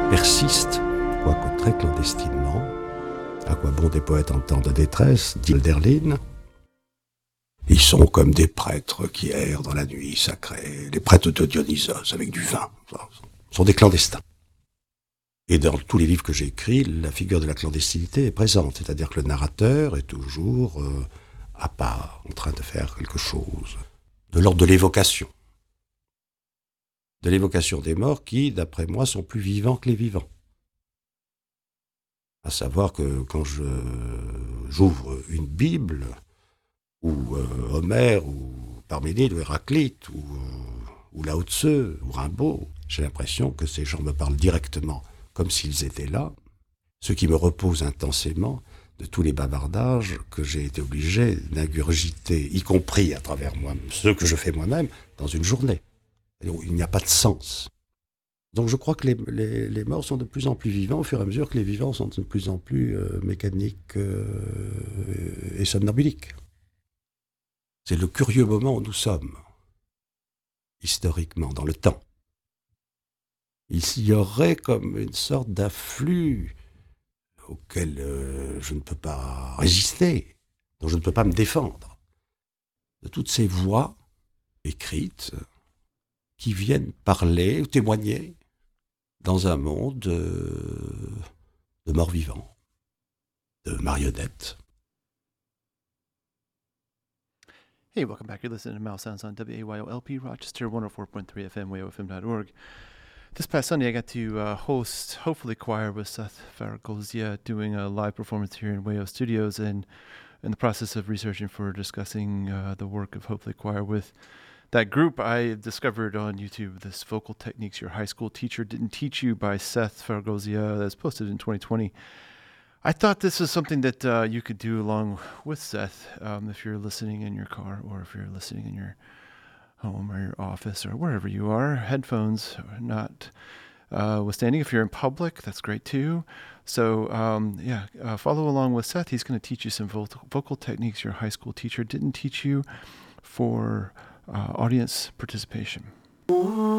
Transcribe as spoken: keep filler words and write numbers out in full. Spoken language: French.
persiste, quoique très clandestinement. À quoi bon des poètes en temps de détresse, dit Hölderlin. Ils sont comme des prêtres qui errent dans la nuit sacrée, les prêtres de Dionysos avec du vin. Ce sont des clandestins. Et dans tous les livres que j'ai écrits, la figure de la clandestinité est présente, c'est-à-dire que le narrateur est toujours euh, à part, en train de faire quelque chose, de l'ordre de l'évocation. De l'évocation des morts qui, d'après moi, sont plus vivants que les vivants. À savoir que quand je, j'ouvre une Bible, ou euh, Homère, ou Parménide, ou Héraclite, ou, euh, ou Lao Tse, ou Rimbaud, j'ai l'impression que ces gens me parlent directement, comme s'ils étaient là, ce qui me repose intensément de tous les bavardages que j'ai été obligé d'ingurgiter, y compris à travers moi, ceux que je fais moi-même, dans une journée. Il n'y a pas de sens. Donc je crois que les, les, les morts sont de plus en plus vivants au fur et à mesure que les vivants sont de plus en plus euh, mécaniques euh, et somnambuliques. C'est le curieux moment où nous sommes, historiquement, dans le temps. Il y aurait comme une sorte d'afflux auquel euh, je ne peux pas résister, dont je ne peux pas me défendre, de toutes ces voix écrites qui viennent parler ou témoigner dans un monde euh, de morts-vivants, de marionnettes. Hey, welcome back. You're listening to Mouse Sounds on W A Y O L P, Rochester, one oh four point three F M, way o f m dot org. This past Sunday, I got to uh, host Hopefully Choir with Seth Faragozia, doing a live performance here in Wayo Studios, and in the process of researching for discussing uh, the work of Hopefully Choir with that group. I discovered on YouTube this Vocal Techniques Your High School Teacher Didn't Teach You by Seth Faragozia that's posted in twenty twenty. I thought this was something that uh, you could do along with Seth um, if you're listening in your car or if you're listening in your home or your office or wherever you are. Headphones are not uh, withstanding. If you're in public, that's great too. So um, yeah, uh, follow along with Seth. He's going to teach you some vocal, vocal techniques your high school teacher didn't teach you for uh, audience participation.